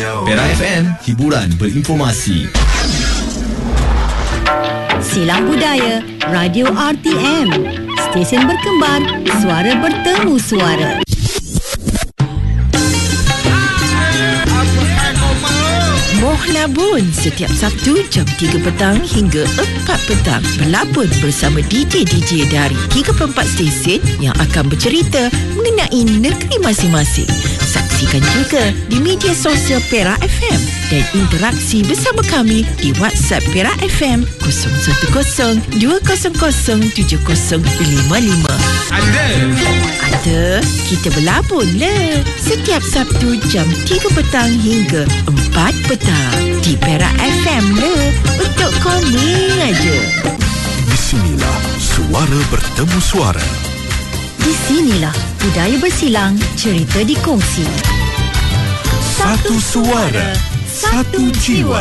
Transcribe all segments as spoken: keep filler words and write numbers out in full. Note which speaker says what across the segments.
Speaker 1: Perak F M, hiburan berinformasi.
Speaker 2: Silang Budaya Radio R T M, stesen berkembar, suara bertemu suara. Moh Labun setiap Sabtu jam tiga petang hingga empat petang. Berlabun bersama D J-D J dari tiga puluh empat stesen yang akan bercerita mengenai negeri masing-masing. Saksikan juga di media sosial Perak F M dan interaksi bersama kami di WhatsApp Perak F M kosong satu kosong dua kosong kosong tujuh kosong lima lima.
Speaker 1: Ada.
Speaker 2: Ada, kita berlabun le. Setiap Sabtu jam tiga petang hingga empat petang di Perak F M le. Untuk kami aja.
Speaker 3: Di sinilah suara bertemu suara.
Speaker 2: Di sinilah budaya bersilang, cerita dikongsi.
Speaker 3: Satu suara, satu jiwa.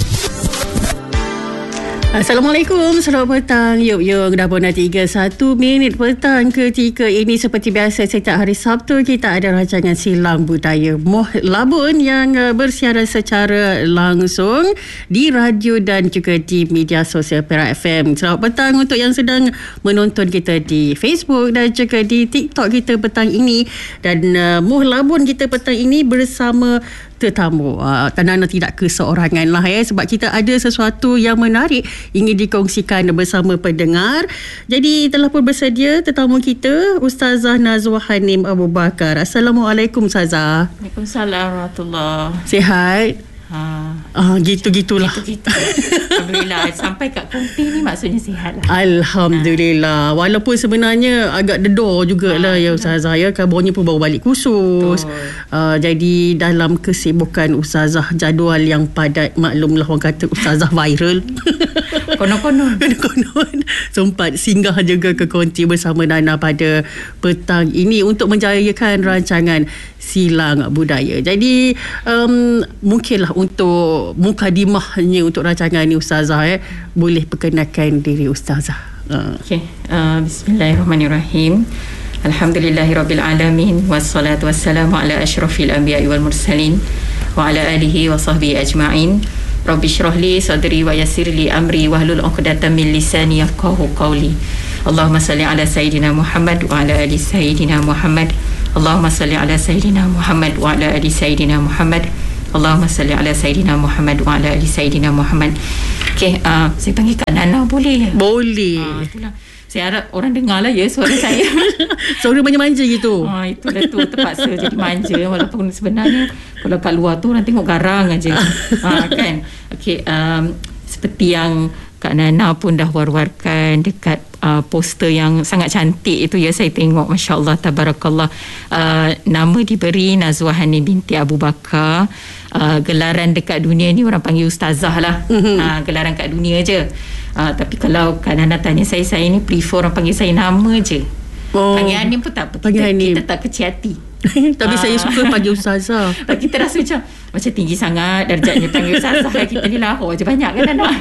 Speaker 4: Assalamualaikum, selamat petang. Yuk, yuk, dah pun dah tiga puluh satu minit petang ketika ini. Seperti biasa, setiap hari Sabtu kita ada rancangan Silang Budaya Moh Labun yang uh, bersiaran secara langsung di radio dan juga di media sosial Perak F M. Selamat petang untuk yang sedang menonton kita di Facebook dan juga di TikTok kita petang ini. Dan uh, Moh Labun kita petang ini bersama tetamu. Uh, Tanana tidak keseorangan lah ya, sebab kita ada sesuatu yang menarik ingin dikongsikan bersama pendengar. Jadi telah pun bersedia tetamu kita, Ustazah Nazwa Hanim Abu Bakar. Assalamualaikum Ustazah.
Speaker 5: Waalaikumsalam warahmatullahi.
Speaker 4: Sihat?
Speaker 5: Ha.
Speaker 4: Ah, gitu-gitulah.
Speaker 5: Gitu-gitu. Alhamdulillah. Sampai kat kumpi ni maksudnya sihat lah.
Speaker 4: Alhamdulillah. Ha. Walaupun sebenarnya agak dedor jugalah ha, ya Ustazah ya. Kabarnya pun baru balik kursus. Uh, jadi dalam kesibukan Ustazah, jadual yang padat, maklumlah orang kata Ustazah viral.
Speaker 5: Konon-konon.
Speaker 4: Konon-konon. Sempat singgah juga ke konti bersama Nana pada petang ini untuk menjayakan rancangan Silang Budaya. Jadi um, mungkinlah untuk mukadimahnya untuk rancangan ni Ustazah eh, boleh perkenalkan diri Ustazah. Uh.
Speaker 5: Okey, uh, bismillahirrahmanirrahim. Alhamdulillahirabbil alamin wassalatu wassalamu ala asyrafil anbiya'i wal mursalin wa ala alihi wa sahbihi ajma'in. Rabbi shrah li sadri wa yassir li amri wahlul 'uqdatam min lisani yafqahu qawli. Allahumma salli ala sayidina Muhammad wa ala ali sayidina Muhammad. Allahumma salli ala sayidina Muhammad wa ala ali sayidina Muhammad. Allahumma salli ala sayidina Muhammad wa ala ali sayidina Muhammad. Okey, uh, saya panggil Kak Nana boleh ya?
Speaker 4: Boleh.
Speaker 5: Uh, itulah. Saya harap orang dengar lah ya suara saya.
Speaker 4: Suara manja-manja gitu.
Speaker 5: Ah, itulah tu, terpaksa jadi manja. Walaupun sebenarnya kalau kat luar tu orang tengok garang aja. Ah, kan? Okey, um, seperti yang Kak Nana pun dah war-warkan dekat uh, poster yang sangat cantik itu ya, saya tengok, Masya Allah, Tabarakallah. Uh, nama diberi Nazwa Hanim binti Abu Bakar. Uh, gelaran dekat dunia ni orang panggil Ustazah lah. Mm-hmm. Uh, gelaran kat dunia je. Uh, tapi kalau Kak Nana tanya saya, saya ni prefer orang panggil saya nama je. Oh. Panggil Hanim pun tak apa. Kita, kita tak kecil hati.
Speaker 4: Tapi uh. saya suka panggil Ustazah.
Speaker 5: Kita rasa macam macam tinggi sangat darjatnya panggil Ustazah. Kita ni lahor je banyak kan Nana.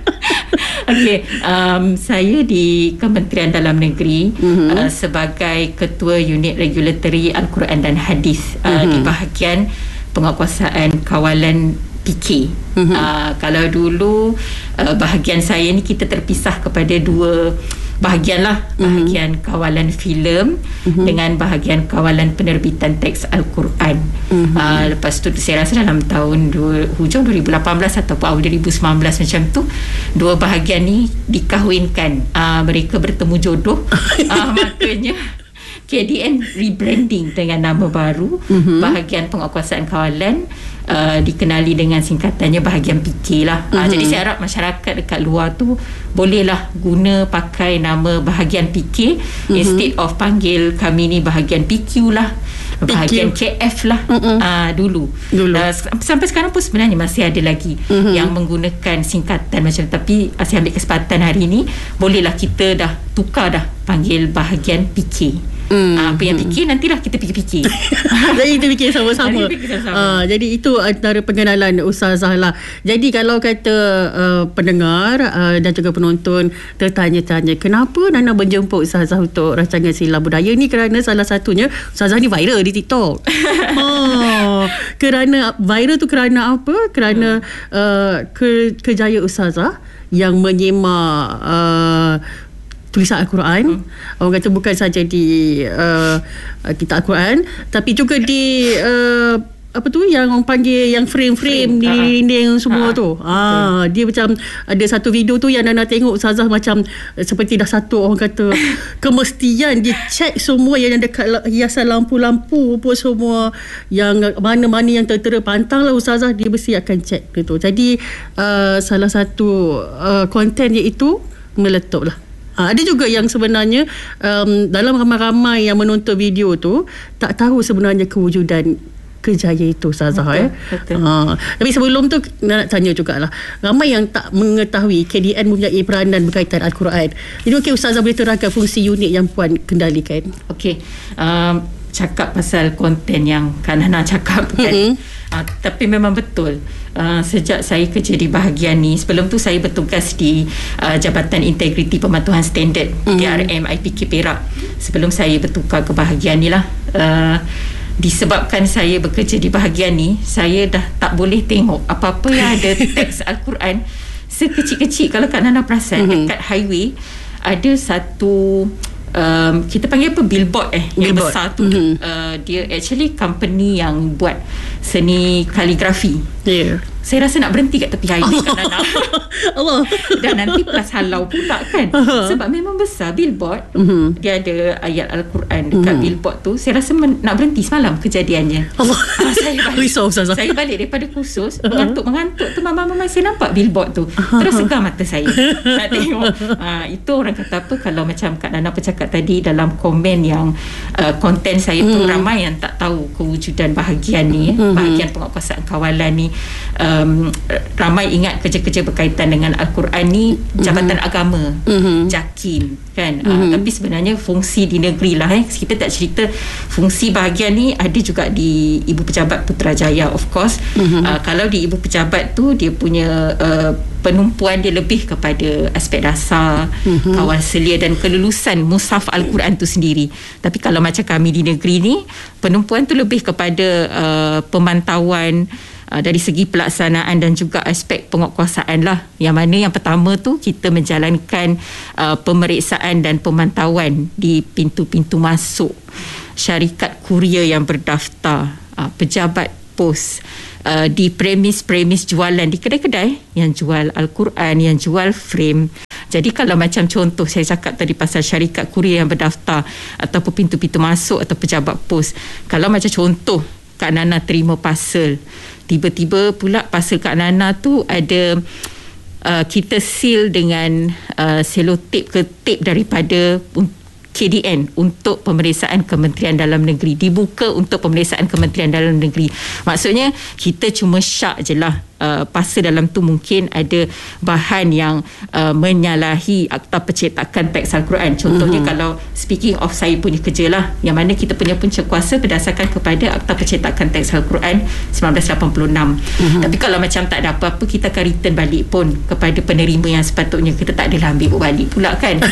Speaker 5: Okey, um, saya di Kementerian Dalam Negeri mm-hmm. uh, sebagai Ketua Unit Regulatory Al-Quran dan Hadis uh, mm-hmm. di bahagian penguatkuasaan kawalan P K. Mm-hmm. Uh, kalau dulu uh, bahagian saya ni kita terpisah kepada dua bahagian lah, bahagian mm-hmm. kawalan filem mm-hmm. dengan bahagian kawalan penerbitan teks Al-Quran. Mm-hmm. Uh, lepas tu saya rasa dalam tahun dua, hujung dua ribu lapan belas ataupun awal dua ribu sembilan belas macam tu, dua bahagian ni dikahwinkan. Uh, mereka bertemu jodoh. uh, makanya K D N rebranding dengan nama baru. Mm-hmm. Bahagian penguatkuasaan kawalan uh, dikenali dengan singkatannya bahagian P K lah. Mm-hmm. Uh, jadi saya harap masyarakat dekat luar tu bolehlah guna pakai nama bahagian P K mm-hmm. instead of panggil kami ni bahagian P Q lah, bahagian K F lah. Mm-hmm. uh, dulu, dulu. Uh, sampai sekarang pun sebenarnya masih ada lagi mm-hmm. yang menggunakan singkatan macam, tapi saya ambil kesempatan hari ni bolehlah kita dah tukar dah panggil bahagian P K. Hmm. Uh, apa yang fikir nantilah kita fikir-fikir.
Speaker 4: Jadi kita fikir sama-sama. Uh, jadi itu antara pengenalan Ustazah lah. Jadi kalau kata uh, pendengar uh, dan juga penonton tertanya-tanya kenapa Nana menjemput Ustazah untuk rancangan Silang Budaya ni, kerana salah satunya Ustazah ni viral di TikTok. Oh, uh, kerana viral tu kerana apa? Kerana uh, ke, kejaya ustazah yang menyemak uh, tulisan Al-Quran. Hmm. Orang kata bukan saja di uh, kitab Al-Quran, tapi juga di uh, apa tu yang orang panggil yang frame-frame di dinding semua ha. tu. Ah, dia macam ada satu video tu yang Nana tengok ustazah macam seperti dah satu orang kata kemestian dia check semua yang dekat hiasan lampu-lampu apa semua, yang mana-mana yang tertera pantang lah ustazah dia mesti akan check gitu. Jadi uh, salah satu uh, konten iaitu meletup lah. Ha, ada juga yang sebenarnya um, dalam ramai-ramai yang menonton video tu tak tahu sebenarnya kewujudan kejaya itu ustazah. Betul, eh. betul. Ha, tapi sebelum tu nak tanya jugalah, ramai yang tak mengetahui K D N mempunyai peranan berkaitan Al-Quran. Jadi okey ustazah boleh terangkan fungsi unik yang puan kendalikan.
Speaker 5: Okey, um, cakap pasal konten yang Kak Nana cakap kan. Mm-hmm. Uh, tapi memang betul, uh, sejak saya kerja di bahagian ni, sebelum tu saya bertugas di uh, Jabatan Integriti Pematuhan Standard mm-hmm. D R M I P K Perak. Sebelum saya bertukar ke bahagian ni lah, uh, disebabkan saya bekerja di bahagian ni, saya dah tak boleh tengok apa-apa yang ada teks Al-Quran. Sekecil-kecil, kalau Kak Nana perasan, mm-hmm. dekat highway ada satu um, kita panggil apa, billboard eh billboard. Yang besar tu. Mm-hmm. uh, dia actually company yang buat seni kaligrafi. Yeah. Saya rasa nak berhenti kat tepi highway Kak Nana. Allah. Dan nanti plus halau pula kan. Uh-huh. Sebab memang besar billboard. Uh-huh. Dia ada ayat Al-Quran dekat uh-huh. billboard tu. Saya rasa men- nak berhenti semalam kejadiannya. Allah. Ah, saya balik. Risau, saya balik daripada kursus, uh-huh. mengantuk-mengantuk tu, mama-mama saya nampak billboard tu. Uh-huh. Terus segar mata saya nak tengok. Ah, itu orang kata apa, kalau macam Kak Nana bercakap tadi dalam komen yang uh, konten saya tu, uh-huh. ramai yang tak tahu kewujudan bahagian ni, uh-huh. bahagian penguatkuasaan kawalan ni. Um, ramai ingat kerja-kerja berkaitan dengan Al-Quran ni Jabatan mm-hmm. Agama, mm-hmm. JAKIM kan. Mm-hmm. Uh, tapi sebenarnya fungsi di negeri lah eh. Kita tak cerita fungsi bahagian ni ada juga di Ibu Pejabat Putrajaya of course. Mm-hmm. Uh, kalau di Ibu Pejabat tu dia punya uh, penumpuan dia lebih kepada aspek dasar, mm-hmm. kawal selia dan kelulusan mushaf Al-Quran tu sendiri. Tapi kalau macam kami di negeri ni, penumpuan tu lebih kepada uh, pemantauan Uh, dari segi pelaksanaan dan juga aspek penguatkuasaan lah. Yang mana yang pertama tu kita menjalankan uh, pemeriksaan dan pemantauan di pintu-pintu masuk, syarikat kurier yang berdaftar, uh, pejabat pos, uh, di premis-premis jualan, di kedai-kedai yang jual Al-Quran, yang jual frame. Jadi kalau macam contoh saya cakap tadi pasal syarikat kurier yang berdaftar ataupun pintu-pintu masuk atau pejabat pos, kalau macam contoh Kak Nana terima parcel, tiba-tiba pula parcel Kak Nana tu ada uh, kita seal dengan uh, selotip ke tape daripada K D N untuk pemeriksaan Kementerian Dalam Negeri, dibuka untuk pemeriksaan Kementerian Dalam Negeri. Maksudnya kita cuma syak je lah. Uh, parcel dalam tu mungkin ada bahan yang uh, menyalahi akta percetakan teks Al-Quran. Contohnya uh-huh. kalau speaking of saya punya kerja lah, yang mana kita punya punca kuasa berdasarkan kepada akta percetakan teks Al-Quran sembilan belas lapan puluh enam. Uh-huh. Tapi kalau macam tak ada apa-apa, kita akan return balik pun kepada penerima yang sepatutnya. Kita tak adalah ambil balik pula kan.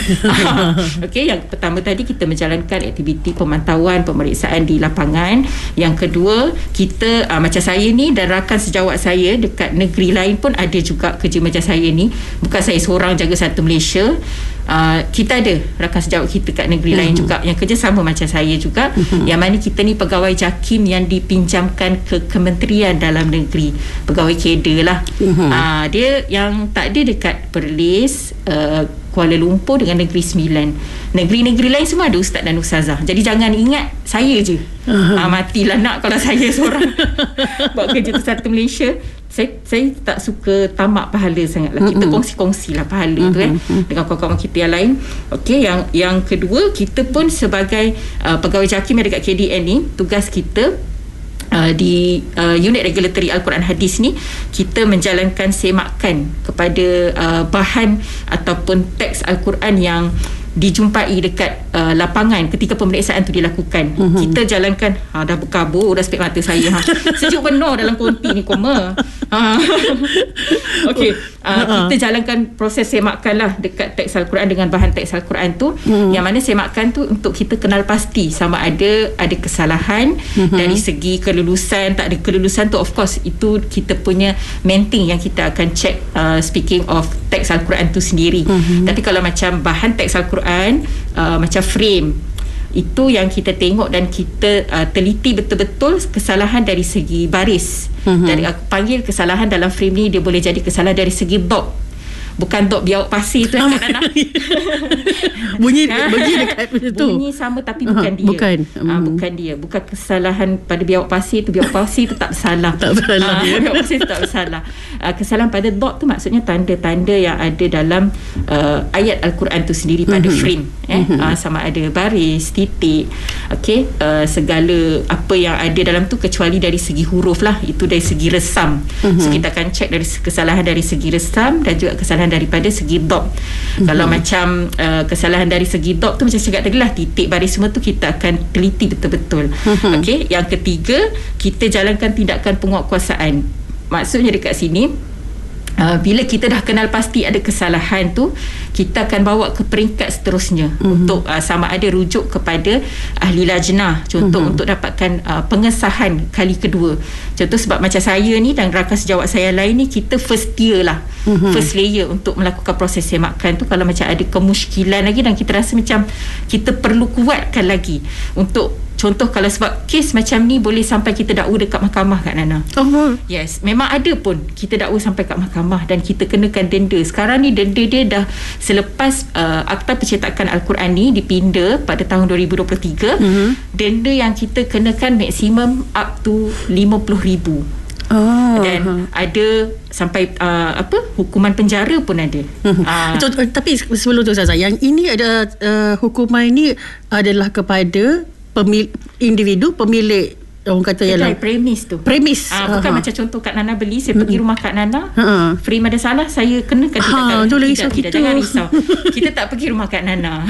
Speaker 5: Okey, yang pertama tadi kita menjalankan aktiviti pemantauan, pemeriksaan di lapangan. Yang kedua, kita uh, macam saya ni dan rakan sejawat saya dekat negeri lain pun ada juga kerja macam saya ni. Bukan saya seorang jaga satu Malaysia. Uh, kita ada rakan sejawat kita kat negeri uh-huh. lain juga yang kerja sama macam saya juga. Uh-huh. Yang mana kita ni pegawai JAKIM yang dipinjamkan ke Kementerian Dalam Negeri. Pegawai kader lah. Uh-huh. Uh, dia yang tak ada dekat Perlis, uh, Kuala Lumpur dengan Negeri Sembilan. Negeri-negeri lain semua ada ustaz dan ustazah. Jadi jangan ingat saya je. Uh-huh. Uh, matilah nak kalau saya seorang buat kerja tu satu Malaysia. Saya, saya tak suka tamak pahala sangat lah. Kita mm-hmm. kongsi-kongsi lah pahala mm-hmm. tu eh dengan kawan-kawan kita yang lain. Okey, yang yang kedua, kita pun sebagai uh, pegawai JAKIM yang dekat K D N ni, tugas kita Uh, di uh, unit regulatory Al-Quran Hadis ni, kita menjalankan semakan kepada uh, bahan ataupun teks Al-Quran yang dijumpai dekat uh, lapangan ketika pemeriksaan tu dilakukan. Uh-huh. Kita jalankan, ha, dah berkabur dah spek mata saya ha. Sejuk penuh dalam konti ni koma. Okey, uh, kita jalankan proses semakkan lah dekat teks Al-Quran dengan bahan teks Al-Quran tu. Hmm. Yang mana semakkan tu untuk kita kenal pasti sama ada ada kesalahan hmm. dari segi kelulusan, tak ada kelulusan tu of course itu kita punya main thing yang kita akan check uh, speaking of teks Al-Quran tu sendiri. Hmm. Tapi kalau macam bahan teks Al-Quran uh, macam frame itu yang kita tengok dan kita uh, teliti betul-betul kesalahan dari segi baris. Mm-hmm. Dari aku panggil kesalahan dalam frame ni dia boleh jadi kesalahan dari segi dot. Bukan dot biawak pasir tu kan Nana.
Speaker 4: Bunyi bunyi dekat tu.
Speaker 5: Bunyi sama tapi bukan
Speaker 4: uh,
Speaker 5: dia.
Speaker 4: Bukan.
Speaker 5: Uh,
Speaker 4: um.
Speaker 5: bukan dia. Bukan kesalahan pada biawak pasir tu. Biawak pasir tu tak bersalah.
Speaker 4: Tak bersalah.
Speaker 5: Uh, biawak pasir tu tak bersalah. Uh, kesalahan pada dot tu maksudnya tanda-tanda yang ada dalam uh, ayat Al-Quran tu sendiri pada mm-hmm. frame. Eh? Mm-hmm. Uh, sama ada baris, titik, okay? uh, segala apa yang ada dalam tu kecuali dari segi huruf lah. Itu dari segi resam. Mm-hmm. So kita akan check dari kesalahan dari segi resam dan juga kesalahan daripada segi dot. Mm-hmm. Kalau macam uh, kesalahan dari segi dot tu macam cakap tadi lah, titik baris semua tu kita akan teliti betul-betul. Mm-hmm. Okey, yang ketiga kita jalankan tindakan penguatkuasaan. Maksudnya dekat sini Uh, bila kita dah kenal pasti ada kesalahan tu, kita akan bawa ke peringkat seterusnya mm-hmm. untuk uh, sama ada rujuk kepada ahli lajnah contoh mm-hmm. untuk dapatkan uh, pengesahan kali kedua. Contoh sebab macam saya ni dan rakan sejawat saya lain ni kita first tier lah, mm-hmm. first layer untuk melakukan proses semakan tu. Kalau macam ada kemusykilan lagi dan kita rasa macam kita perlu kuatkan lagi untuk contoh kalau sebab kes macam ni boleh sampai kita dakwa dekat mahkamah Kak Nana.
Speaker 4: Oh.
Speaker 5: Yes, memang ada pun kita dakwa sampai kat mahkamah dan kita kenakan denda. Sekarang ni denda dia dah selepas uh, Akta Pencetakan Al-Quran ni dipinda pada tahun dua ribu dua puluh tiga, mm-hmm. denda yang kita kenakan maksimum up to lima puluh ribu. Oh, dan uh-huh. ada sampai uh, apa hukuman penjara pun ada. Uh-huh. Uh,
Speaker 4: so, tapi sebelum tu Ustazah, yang ini ada uh, hukuman ini adalah kepada pemil- individu pemilik orang kata ialah
Speaker 5: premis tu.
Speaker 4: Premis.
Speaker 5: Ah, bukan uh-huh. macam contoh Kak Nana beli, saya pergi rumah Kak Nana, uh-huh. frame ada salah, saya kenakan tidak.
Speaker 4: Ha,
Speaker 5: tidak,
Speaker 4: risau
Speaker 5: tidak,
Speaker 4: kita.
Speaker 5: Jangan risau. Kita tak pergi rumah Kak Nana.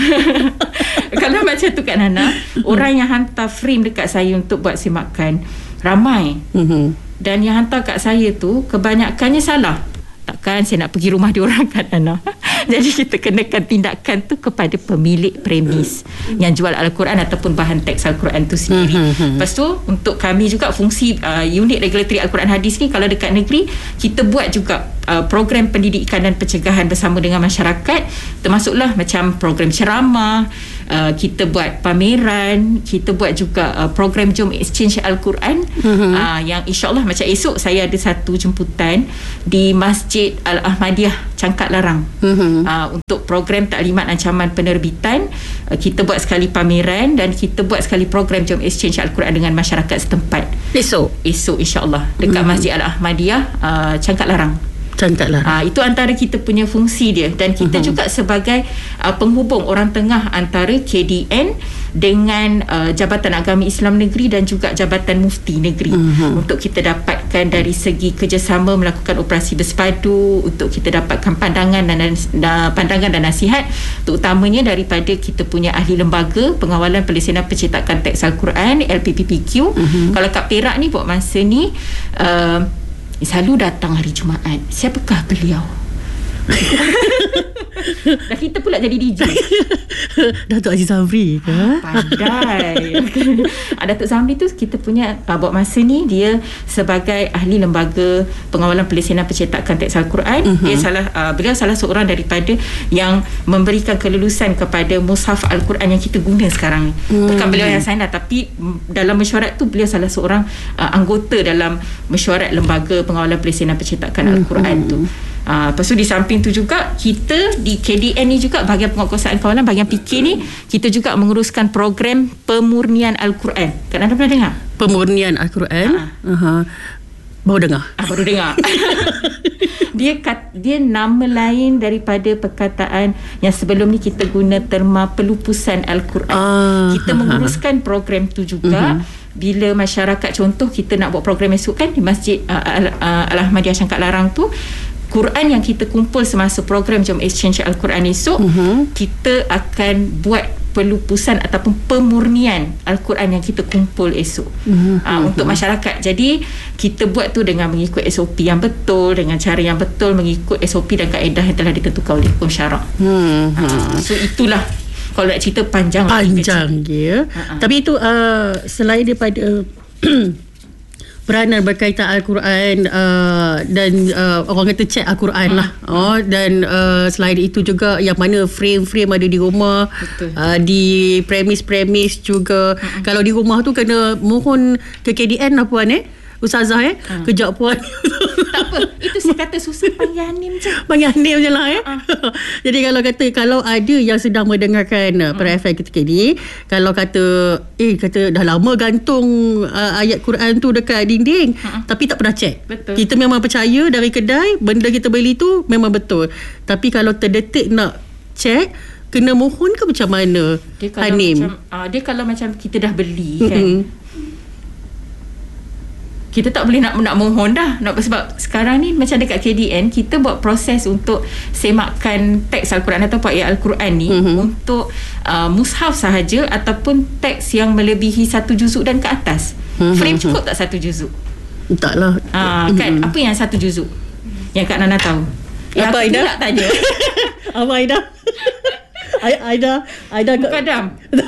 Speaker 5: Kalau macam tu Kak Nana, orang yang hantar frame dekat saya untuk buat semakan ramai. Uh-huh. Dan yang hantar kat saya tu kebanyakannya salah. Takkan saya nak pergi rumah diorang Kak Nana. Jadi kita kenakan tindakan tu kepada pemilik premis yang jual Al-Quran ataupun bahan teks Al-Quran tu sendiri. Lepas tu untuk kami juga fungsi uh, unit regulatory Al-Quran Hadis ni, kalau dekat negeri kita buat juga uh, program pendidikan dan pencegahan bersama dengan masyarakat, termasuklah macam program ceramah, uh, kita buat pameran, kita buat juga uh, program Jom Exchange Al-Quran, uh-huh. uh, yang insyaAllah macam esok saya ada satu jemputan di Masjid Al-Ahmadiyah Cangkat Larang. Uh-huh. Uh, untuk program taklimat ancaman penerbitan, uh, kita buat sekali pameran dan kita buat sekali program Jom Exchange Al-Quran dengan masyarakat setempat.
Speaker 4: Esok?
Speaker 5: Esok insyaAllah dekat uh-huh. Masjid Al-Ahmadiyah uh, Cangkat Larang.
Speaker 4: Cangkat Larang.
Speaker 5: Uh, itu antara kita punya fungsi dia. Dan kita uh-huh. juga sebagai uh, penghubung orang tengah antara K D N dengan uh, Jabatan Agama Islam Negeri dan juga Jabatan Mufti Negeri, uh-huh. untuk kita dapatkan dari segi kerjasama melakukan operasi bersepadu, untuk kita dapatkan pandangan dan, dan pandangan dan nasihat, terutamanya daripada kita punya ahli lembaga pengawalan pelesinan pencetakan teks Al-Quran L P P P Q. Uh-huh. Kalau kat Perak ni buat masa ni uh, selalu datang hari Jumaat. Siapakah beliau? Dah kita pula jadi D J.
Speaker 4: Datuk Aziz Zamri ke?
Speaker 5: Pandai. Datuk Zamri tu kita punya uh, buat masa ni dia sebagai ahli lembaga pengawalan pelesinan pencetakan teks Al-Quran. Uh-huh. Dia salah uh, beliau salah seorang daripada yang memberikan kelulusan kepada mushaf Al-Quran yang kita guna sekarang. Uh-huh. Bukan beliau yang sign lah, tapi dalam mesyuarat tu beliau salah seorang uh, anggota dalam mesyuarat lembaga pengawalan pelesinan pencetakan uh-huh. Al-Quran tu. Uh, lepas tu di samping tu juga kita di K D N ni juga bahagian penguatkuasaan kawalan, bahagian P K ni kita juga menguruskan program pemurnian Al-Quran. Kak Nana pernah dengar?
Speaker 4: Pemurnian Al-Quran? Uh-huh. Uh-huh. Baru dengar?
Speaker 5: Ah, baru dengar. Dia kat, dia nama lain daripada perkataan yang sebelum ni kita guna terma pelupusan Al-Quran. Uh, kita uh-huh. menguruskan program tu juga. Uh-huh. Bila masyarakat, contoh kita nak buat program esok kan di Masjid uh, Al-Ahmadiyah Cangkat Larang tu, Quran yang kita kumpul semasa program Jom Exchange Al-Quran esok, uh-huh. kita akan buat pelupusan ataupun pemurnian Al-Quran yang kita kumpul esok mm-hmm. uh, untuk masyarakat. Jadi kita buat tu dengan mengikut S O P yang betul, dengan cara yang betul, mengikut S O P dan kaedah yang telah ditentukan oleh hukum syarak. Mm-hmm. uh, so itulah kalau nak cerita panjang
Speaker 4: panjang dia. Uh-huh. Tapi itu uh, selain daripada peranan berkaitan Al-Quran uh, dan uh, orang kata cek Al-Quran lah. Oh, dan uh, selain itu juga yang mana frame-frame ada di rumah, uh, di premis-premis juga. Uh-huh. Kalau di rumah tu kena mohon ke K D N lah puan eh. Ustazah eh uh. kejap puan.
Speaker 5: Tak apa, itu saya kata susah panggil Hanim je.
Speaker 4: Panggil Hanim je lah eh.
Speaker 5: Uh-uh.
Speaker 4: Jadi kalau kata, kalau ada yang sedang mendengarkan uh, pada F M ketika ni, kalau kata eh kata dah lama gantung uh, ayat Quran tu dekat dinding, uh-uh. tapi tak pernah cek. Betul. Kita memang percaya dari kedai benda kita beli tu memang betul. Tapi kalau terdetik nak cek, kena mohon ke macam mana?
Speaker 5: Dia kalau
Speaker 4: Hanim?
Speaker 5: Macam, uh, dia kalau macam kita dah beli kan, mm-hmm. kita tak boleh nak nak mohon dah, nak, sebab sekarang ni macam dekat K D N kita buat proses untuk semakkan teks Al-Quran atau ayat Al-Quran ni mm-hmm. untuk uh, mushaf sahaja ataupun teks yang melebihi satu juzuk dan ke atas. Mm-hmm. Frame cukup tak satu juzuk?
Speaker 4: Taklah.
Speaker 5: Uh, kan mm-hmm. apa yang satu juzuk yang Kak Nana tahu? Yang
Speaker 4: apa Aida?
Speaker 5: Tak tanya.
Speaker 4: Apa Aida? Aida Aida
Speaker 5: Mukadam.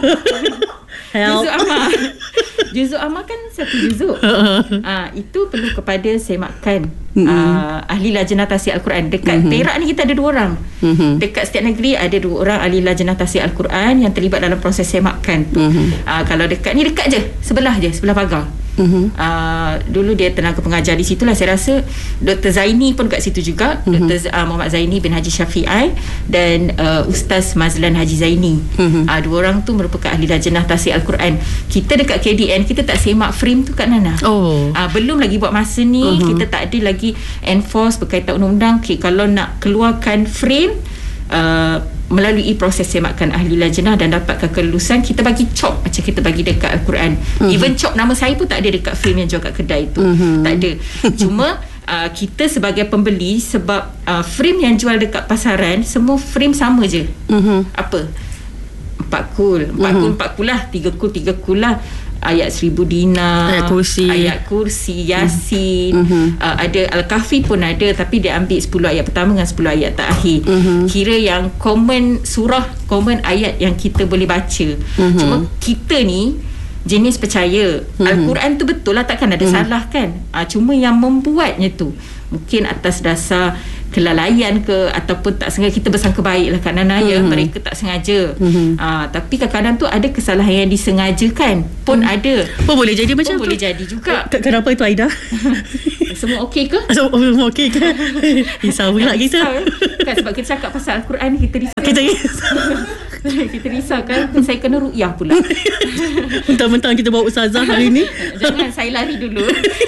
Speaker 5: Juzuk Ammah. Juzuk Ammah kan satu juzuk. uh, Itu perlu kepada semakan mm-hmm. uh, ahli lajnah tasih Al-Quran. Dekat mm-hmm. Perak ni kita ada dua orang. mm-hmm. Dekat setiap negeri ada dua orang ahli lajnah tasih Al-Quran yang terlibat dalam proses semakan tu. mm-hmm. uh, Kalau dekat ni dekat je, sebelah je, sebelah pagar. mm-hmm. uh, Dulu dia tenaga pengajar di situlah. Saya rasa Doktor Zaini pun kat situ juga. mm-hmm. Doktor uh, Muhammad Zaini bin Haji Syafi'i dan uh, Ustaz Mazlan Haji Zaini. mm-hmm. uh, Dua orang tu merupakan ahli lajnah tasih Al-Quran. Kita dekat K D N kita tak semak frame tu Kak Nana. Oh. Uh, belum lagi buat masa ni. uh-huh. Kita tak ada lagi enforce berkaitan undang-undang. Okay, kalau nak keluarkan frame uh, melalui proses semakan ahli lajnah dan dapatkan kelulusan, kita bagi cop macam kita bagi dekat Al-Quran. uh-huh. Even cop nama saya pun tak ada dekat frame yang jual kat kedai tu. uh-huh. Tak ada. Cuma uh, kita sebagai pembeli, sebab uh, frame yang jual dekat pasaran semua frame sama je. uh-huh. Apa? Empat kul Empat uh-huh. kul Empat kul lah Tiga kul Tiga kul lah. Ayat seribu dinar,
Speaker 4: ayat kursi,
Speaker 5: ayat kursi, Yasin, uh-huh. uh, ada Al-Kahfi pun ada, tapi dia ambil sepuluh ayat pertama dengan sepuluh ayat terakhir. uh-huh. Kira yang common surah, common ayat yang kita boleh baca. uh-huh. Cuma kita ni jenis percaya uh-huh. Al-Quran tu betul lah, takkan ada uh-huh. salah kan. uh, Cuma yang membuatnya tu mungkin atas dasar kelalaian ke ataupun tak sengaja, kita bersangka baik lah Kak Nana, mm-hmm. ya mereka tak sengaja. mm-hmm. uh, Tapi kadang-kadang tu ada kesalahan yang disengajakan pun mm. ada.
Speaker 4: Pun boleh jadi macam
Speaker 5: pun
Speaker 4: tu.
Speaker 5: boleh jadi juga.
Speaker 4: Kenapa itu Aida?
Speaker 5: Semua okey ke?
Speaker 4: Semua okey ke? Risau pula kita
Speaker 5: kan, sebab kita cakap pasal Al-Quran kita risau.
Speaker 4: Kita risau
Speaker 5: kita risau kan, saya kena ruqyah pula.
Speaker 4: Mentang-mentang kita bawa ustazah hari ni.
Speaker 5: Jangan, saya lari dulu.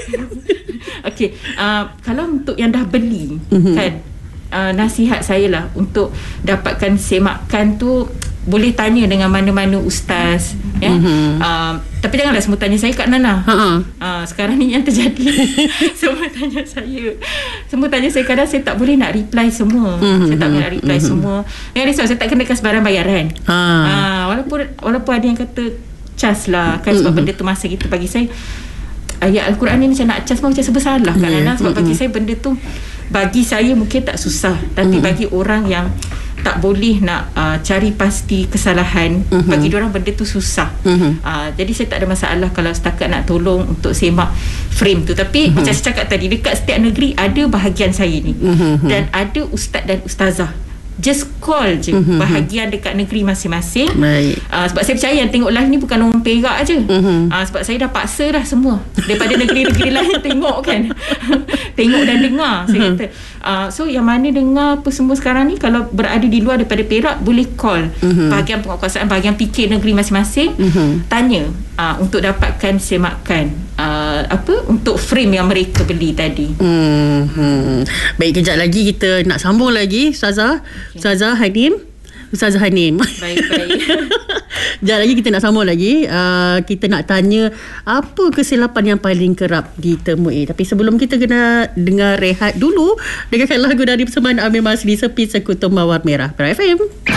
Speaker 5: Okey, uh, kalau untuk yang dah beli, mm-hmm. kan, uh, nasihat saya lah untuk dapatkan semakan tu, boleh tanya dengan mana-mana ustaz, ya. Mm-hmm. Uh, tapi janganlah semua tanya saya Kak Nana. Uh-huh. Uh, sekarang ni yang terjadi, semua tanya saya. Semua tanya saya, kadang saya tak boleh nak reply semua. Mm-hmm. Saya tak boleh nak reply mm-hmm. semua. Yang risau, saya tak kenakan sebarang bayaran. Uh. Uh, walaupun walaupun ada yang kata cas lah kan, sebab mm-hmm. benda tu masa kita bagi saya ayat Al-Quran ni macam nak cas pun macam sebersalah Kak Nana. Sebab bagi saya benda tu, bagi saya mungkin tak susah, tapi mm-hmm. bagi orang yang tak boleh nak uh, cari pasti kesalahan, mm-hmm. bagi diorang benda tu susah. mm-hmm. uh, Jadi saya tak ada masalah kalau setakat nak tolong untuk semak frame tu. Tapi mm-hmm. macam saya cakap tadi, dekat setiap negeri ada bahagian saya ni, mm-hmm. dan ada ustaz dan ustazah. Just call je mm-hmm. bahagian dekat negeri masing-masing. Baik. Uh, sebab saya percaya yang tengok live ni bukan orang Perak je. mm-hmm. uh, Sebab saya dah paksa dah semua daripada negeri-negeri lain tengok kan. Tengok dan dengar. Saya kata uh, so yang mana dengar apa semua sekarang ni, kalau berada di luar daripada Perak, boleh call mm-hmm. bahagian penguasaan, bahagian fikir negeri masing-masing. mm-hmm. Tanya uh, untuk dapatkan semakan uh, apa untuk frame yang mereka beli tadi.
Speaker 4: mm-hmm. Baik, kejap lagi kita nak sambung lagi Ustazah. Okay. Ustazah Hanim, Ustazah Hanim.
Speaker 5: Baik-baik.
Speaker 4: Sekejap lagi kita nak sambung lagi. uh, Kita nak tanya apa kesilapan yang paling kerap ditemui. Tapi sebelum kita kena dengar rehat dulu, dengarkan lagu dari persembahan Amir Masri, Sepi Sekutu Mawar Merah Pro F M.